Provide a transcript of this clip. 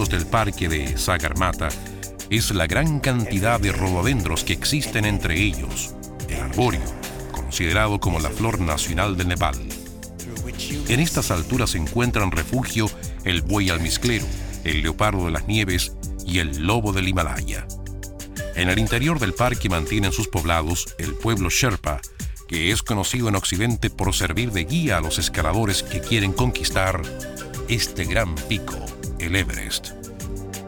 atractivos del parque de Sagarmatha es la gran cantidad de rododendros que existen entre ellos, el arbóreo, considerado como la flor nacional del Nepal. En estas alturas encuentran refugio el buey almizclero, el leopardo de las nieves y el lobo del Himalaya. En el interior del parque mantienen sus poblados el pueblo Sherpa, que es conocido en Occidente por servir de guía a los escaladores que quieren conquistar este gran pico, el Everest.